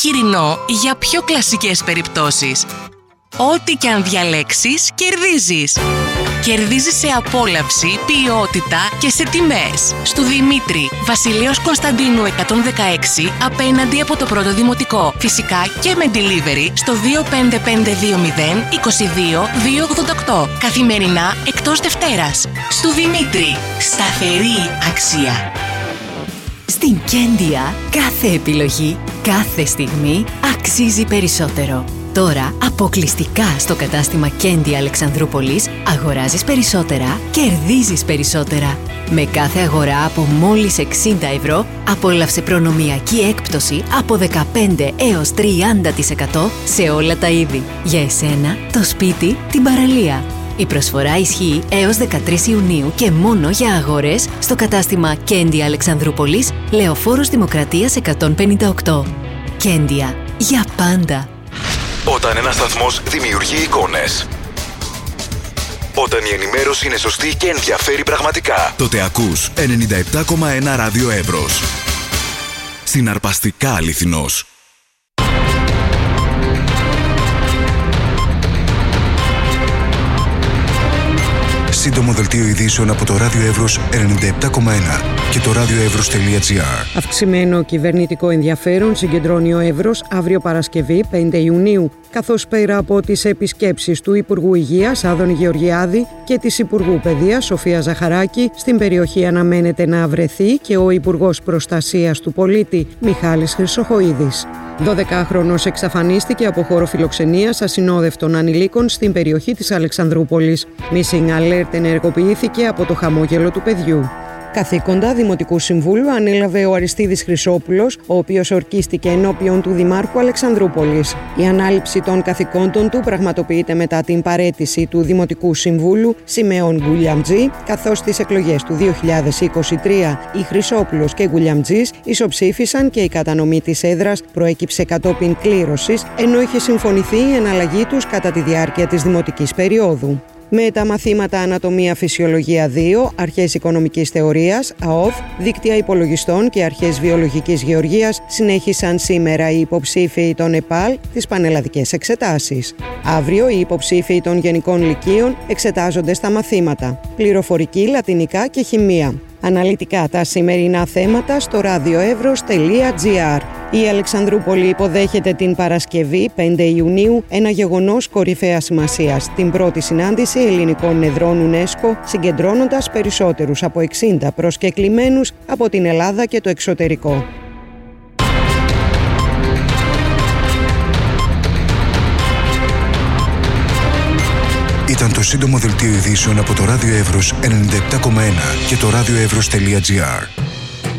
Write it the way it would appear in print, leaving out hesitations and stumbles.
χοιρινό για πιο κλασικές περιπτώσεις. Ό,τι και αν διαλέξεις, κερδίζεις. Κερδίζεις σε απόλαυση, ποιότητα και σε τιμές. Στου Δημήτρη, Βασιλείος Κωνσταντίνου 116, απέναντι από το πρώτο δημοτικό. Φυσικά και με delivery στο 25520 22 288. Καθημερινά εκτός Δευτέρας. Στου Δημήτρη, σταθερή αξία. Στην Κέντια, κάθε επιλογή, κάθε στιγμή αξίζει περισσότερο. Τώρα, αποκλειστικά στο κατάστημα Κέντια Αλεξανδρούπολης, αγοράζεις περισσότερα, κερδίζεις περισσότερα. Με κάθε αγορά από μόλις 60 ευρώ, απόλαυσε προνομιακή έκπτωση από 15 έως 30% σε όλα τα είδη. Για εσένα, το σπίτι, την παραλία. Η προσφορά ισχύει έως 13 Ιουνίου και μόνο για αγορές στο κατάστημα Κέντια Αλεξανδρούπολης, Λεωφόρος Δημοκρατίας 158. Κέντια, για πάντα. Όταν ένας σταθμός δημιουργεί εικόνες, όταν η ενημέρωση είναι σωστή και ενδιαφέρει πραγματικά, τότε ακούς 97,1 Ράδιο Εύρος. Συναρπαστικά αληθινός. Σύντομο δελτίο ειδήσεων από το Ράδιο Εύρος 97,1 και το radioevros.gr. Αυξημένο κυβερνητικό ενδιαφέρον συγκεντρώνει ο Εύρος αύριο Παρασκευή 5 Ιουνίου, καθώς πέρα από τις επισκέψεις του Υπουργού Υγείας Άδωνη Γεωργιάδη και της Υπουργού Παιδείας Σοφία Ζαχαράκη, στην περιοχή αναμένεται να βρεθεί και ο Υπουργός Προστασίας του Πολίτη Μιχάλης Χρυσοχοΐδης. 12χρονος εξαφανίστηκε από χώρο φιλοξενίας ασυνόδευτων ανηλίκων στην περιοχή της Αλεξανδρούπολης. Missing Alert ενεργοποιήθηκε από το χαμόγελο του παιδιού. Καθήκοντα Δημοτικού Συμβούλου ανέλαβε ο Αριστίδης Χρυσόπουλος, ο οποίος ορκίστηκε ενώπιον του Δημάρχου Αλεξανδρούπολης. Η ανάληψη των καθηκόντων του πραγματοποιείται μετά την παραίτηση του Δημοτικού Συμβούλου Σιμεών Γκουλιαμτζή, καθώς στις εκλογές του 2023 οι Χρυσόπουλος και Γκουλιαμτζής ισοψήφισαν και η κατανομή της έδρας προέκυψε κατόπιν κλήρωσης, ενώ είχε συμφωνηθεί η εναλλαγή τους κατά τη διάρκεια της δημοτικής περίοδου. Με τα μαθήματα Ανατομία Φυσιολογία 2, Αρχές Οικονομικής Θεωρίας, ΑΟΦ, Δίκτυα Υπολογιστών και Αρχές Βιολογικής Γεωργίας συνέχισαν σήμερα οι υποψήφιοι των ΕΠΑΛ τις πανελλαδικές εξετάσεις. Αύριο οι υποψήφιοι των Γενικών Λυκείων εξετάζονται στα μαθήματα Πληροφορική, Λατινικά και Χημεία. Αναλυτικά τα σημερινά θέματα στο radioevros.gr. Η Αλεξανδρούπολη υποδέχεται την Παρασκευή 5 Ιουνίου ένα γεγονός κορυφαίας σημασίας, την πρώτη συνάντηση ελληνικών εδρών UNESCO, συγκεντρώνοντας περισσότερους από 60 προσκεκλημένους από την Ελλάδα και το εξωτερικό. Ήταν το σύντομο δελτίο ειδήσεων από το Ράδιο Εύρος 97,1 και το radioevros.gr.